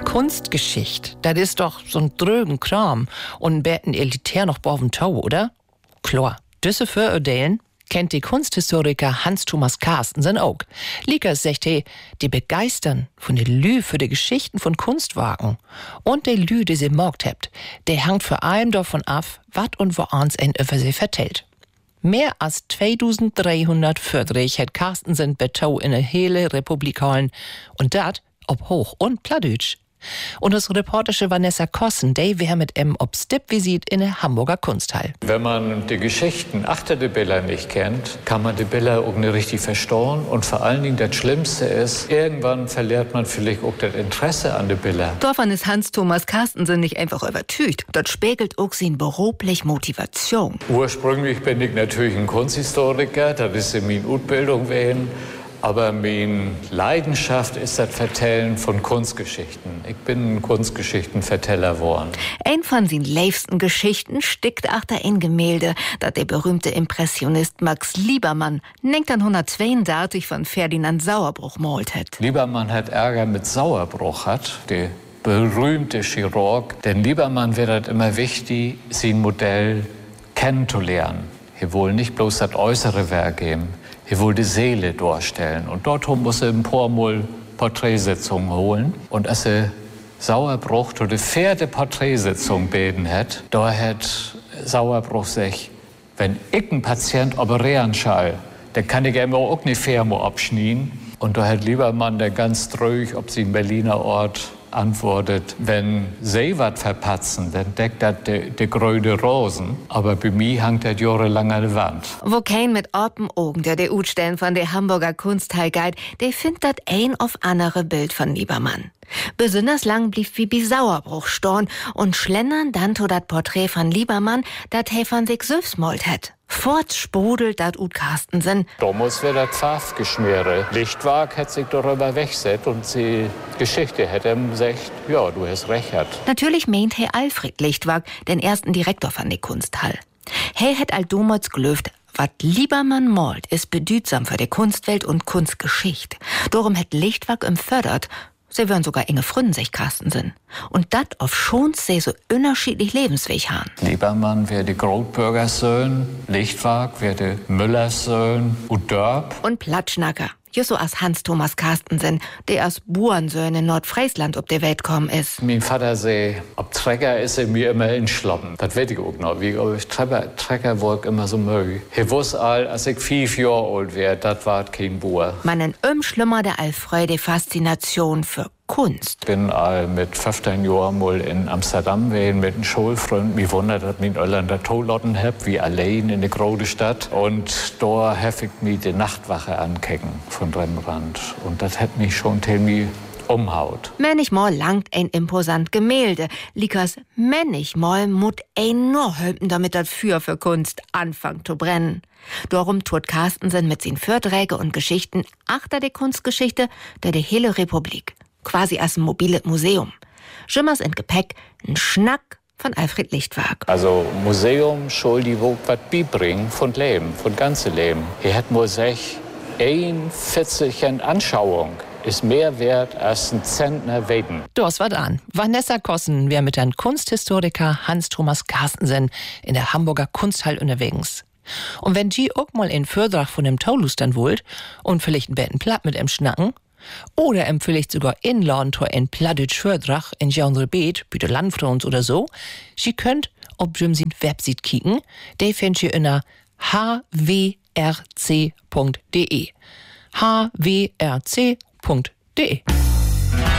Kunstgeschichte, das ist doch so ein drögen Kram und ein bisschen elitär noch boven Tau, oder? Klar, düsse Vorurteilen kennt die Kunsthistoriker Hans-Thomas Carstensen auch. Liekers sagt die begeistern von den Lü für die Geschichten von Kunstwerken. Und die Lü, die sie morgt habt, der hängt vor allem davon ab, wat und wo ans ein über sie vertellt. Mehr als 2300 Förderich hat Carstensen betau in der hele Republik holen. Und dat ob Hoch- und Plattdeutsch. Und das Reporterische Vanessa Kossen, die wir mit ob Stippvisit in der Hamburger Kunsthalle. Wenn man die Geschichten achter der Bilder nicht kennt, kann man die Bilder auch nicht richtig verstehen. Und vor allen Dingen das Schlimmste ist, irgendwann verliert man vielleicht auch das Interesse an den Bildern. Davon ist Hans-Thomas Carstensen nicht einfach übertücht. Das spiegelt auch seine berufliche Motivation. Ursprünglich bin ich natürlich ein Kunsthistoriker, das ist in meiner Ausbildung gewesen. Aber meine Leidenschaft ist das Vertellen von Kunstgeschichten. Ich bin ein Kunstgeschichtenverteller geworden. Ein von seinen liebsten Geschichten steckt achter ein Gemälde, das der berühmte Impressionist Max Liebermann 1932 von Ferdinand Sauerbruch malt hat. Liebermann hat Ärger mit Sauerbruch, der berühmte Chirurg. Denn Liebermann wird das immer wichtig, sein Modell kennenzulernen. Hier wohl nicht bloß das äußere Werk geben. Er will die Seele darstellen. Und dort muss er ein paar Mal Porträtsitzungen holen. Und als er Sauerbruch zu der 4. Porträtsitzung beten hat, da hat Sauerbruch gesagt, wenn ich einen Patient operieren soll, dann kann ich ihm auch nicht Fermo abschneiden. Und da hat Liebermann der ganz trög, ob sie im Berliner Ort antwortet, wenn sie was verpatzen, dann deckt das die grüne Rosen. Aber bei mir hängt das jahrelang an der Wand. Wo kein mit open Augen der Utstellen von der Hamburger Kunsthalle geht, der findet das ein auf andere Bild von Liebermann. Besonders lang blieb wie bei Sauerbruch storn und schlendern dann to dat Porträt von Liebermann, dat he von sich selbst malt hat. Fort sprudelt dat ut Carstensen. Da muss wieder das Pfaff geschmieren. Lichtwag hat sich darüber weggesetzt und die Geschichte hat ihm gesagt, ja, du hast recht. Natürlich meint he Alfred Lichtwag, den ersten Direktor von der Kunsthall. He hat all damals gelöft, wat Liebermann malt, ist bedeutsam für die Kunstwelt und Kunstgeschichte. Darum hat Lichtwag ihm fördert. Sie würden sogar enge Fründen sich Carstensen. Und dat auf schon sie so unterschiedlich Lebensweg haben. Liebermann wäre die Großbürgersöhn, Lichtwag wäre die Müllersöhn und Dörp. Und Platschnacker. Just so als Hans-Thomas Carstensen, der als Buhrensöhn in Nordfriesland ob der Welt kommen ist. Mein Vater sagt, ob Trecker ist er mir immer in Schloppen. Das weiß ich auch noch. Wie ich Trecker war ich immer so möge. Ich wusste all, als ich 5 Jahre alt wäre, das war kein Buhr. Man schlimmer der Alfred die Faszination für Kunst. Ich bin all mit 15 Jahren mal in Amsterdam gewesen mit einem Schulfreund. Mich wundert, dass ich in Irland Toiletten habe, wie allein in der großen Stadt. Und da habe ich mich die Nachtwache angeguckt von Rembrandt. Und das hat mich schon ziemlich umhaut. Manchmal langt ein imposant Gemälde. Liekers manchmal mut ein nur hölpen, damit das Feuer für Kunst anfangt zu brennen. Darum tut Carstensen mit seinen Vorträgen und Geschichten achter der Kunstgeschichte der hele Republik. Quasi als ein mobiles Museum. Schimmers in Gepäck, ein Schnack von Alfred Lichtwag. Also Museum soll die Wog was beibringen von Leben, von ganzem Leben. Hier hat man sich 41 Anschauung. Ist mehr wert als ein Zentner Weten. Das war an. Vanessa Kossen wäre mit einem Kunsthistoriker Hans-Thomas Carstensen in der Hamburger Kunsthalle unterwegs. Und wenn die auch mal in Vortrag von dem Taulustern wollt und vielleicht ein bisschen platt mit ihm schnacken, oder vielleicht sogar inladen zu ein Plattdeutsch Vortrag in Genre Beet, bitte Landfrons oder so, sie könnt auf Jimsin Website kicken, die findet ihr in der hwrc.de. hwrc.de